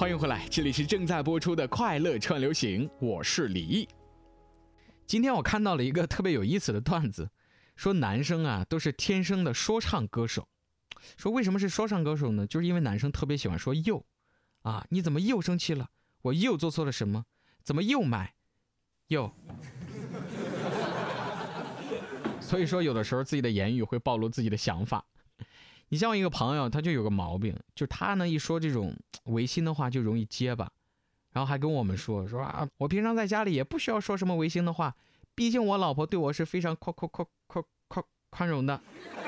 欢迎回来，这里是正在播出的快乐串流行，我是李毅。今天我看到了一个特别有意思的段子，说男生啊都是天生的说唱歌手。说为什么是说唱歌手呢？就是因为男生特别喜欢说又啊，你怎么又生气了？我又做错了什么？怎么又买？又。所以说有的时候自己的言语会暴露自己的想法。你像我一个朋友，他就有个毛病，就他呢一说这种违心的话就容易结巴，然后还跟我们说啊，我平常在家里也不需要说什么违心的话，毕竟我老婆对我是非常宽容的。